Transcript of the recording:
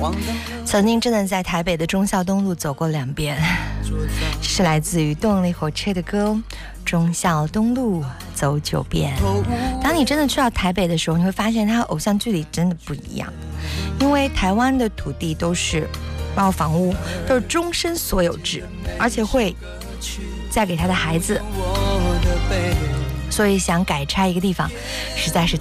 曾经真的在台北的忠孝东路走过2遍，是来自于动力火车的歌忠孝东路走9遍。当你真的去到台北的时候，你会发现它和偶像剧里真的不一样，因为台湾的土地都是包括房屋都是终身所有制，而且会嫁给他的孩子，所以想改拆一个地方实在是